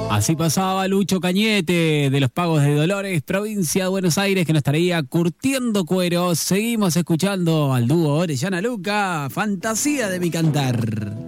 Así pasaba Lucho Cañete de los Pagos de Dolores, provincia de Buenos Aires, que nos estaría curtiendo cuero. Seguimos escuchando al dúo Orellana Luca, Fantasía de mi cantar.